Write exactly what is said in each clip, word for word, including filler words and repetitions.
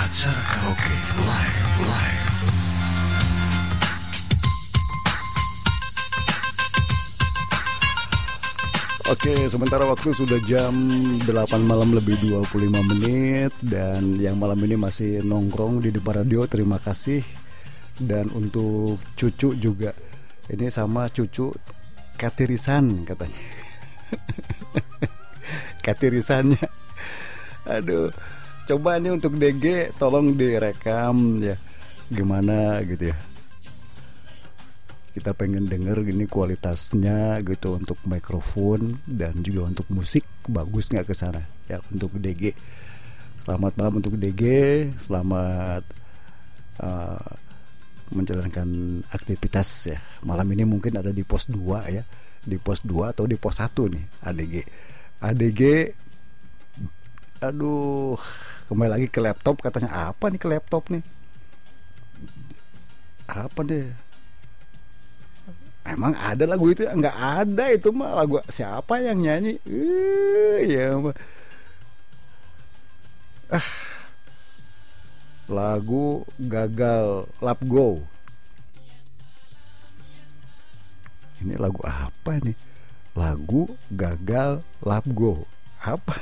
Acara karaoke live, live. Oke, sementara waktu sudah jam delapan malam lebih dua puluh lima menit. Dan yang malam ini masih nongkrong di depan radio, terima kasih. Dan untuk Cucu juga, ini sama Cucu Katirisan katanya. Katirisannya, aduh. Coba nih untuk D G, tolong direkam ya, gimana gitu ya. Kita pengen denger gini kualitasnya gitu untuk mikrofon dan juga untuk musik bagus nggak ke sana ya untuk D G. Selamat malam untuk D G, selamat uh, menjalankan aktivitas ya. Malam ini mungkin ada di pos dua ya, di pos dua atau di pos satu nih A D G. A D G, aduh, kembali lagi ke laptop katanya. Apa nih ke laptop nih? Apa deh? Emang ada lagu itu? Enggak ada, itu mah lagu siapa yang nyanyi? Uh, ya ah, lagu Gagal Lap Go. Ini lagu apa nih? Lagu Gagal Lap Go. Apa?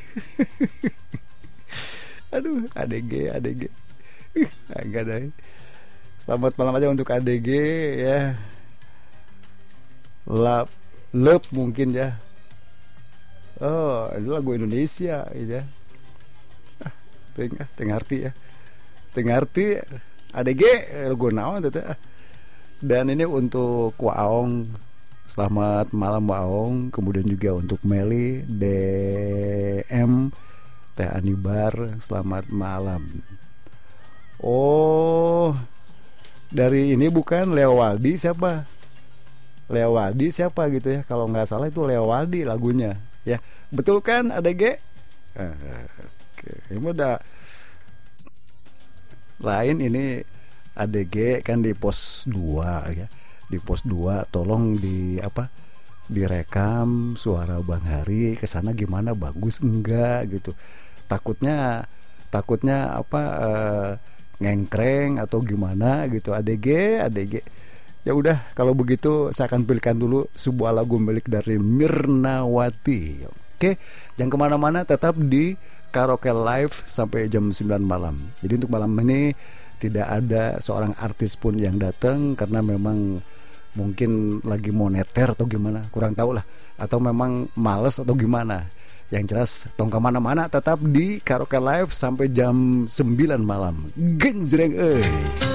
Aduh, A D G, A D G. Enggak ada. Selamat malam aja untuk A D G ya. Love, love mungkin ya. Oh, itu lagu Indonesia gitu ya. Ah, tengah, tengah arti ya. Tengah arti A D G lagu naon teh. Dan ini untuk Waong. Selamat malam Waong. Kemudian juga untuk Meli, D M, Teh Anibar, selamat malam. Oh, dari ini bukan Leo Waldi siapa? Leo Waldi siapa gitu ya? Kalau nggak salah itu Leo Waldi lagunya ya. Betul kan A D G? Uh, Oke, ini udah lain. Ini A D G kan di pos dua ya. Di pos dua tolong di apa? Direkam suara Bang Hari ke sana gimana, bagus enggak gitu. Takutnya takutnya apa uh, ngengkreng atau gimana gitu. A D G, A D G. Ya udah, kalau begitu saya akan pilihkan dulu sebuah lagu milik dari Mirnawati. Oke, jangan kemana-mana, tetap di Karaoke Live sampai jam sembilan malam. Jadi untuk malam ini tidak ada seorang artis pun yang datang karena memang mungkin lagi moneter atau gimana, kurang tahu lah. Atau memang males atau gimana. Yang jelas tong kemana-mana, tetap di Karaoke Live sampai jam sembilan malam. Genjreng eh.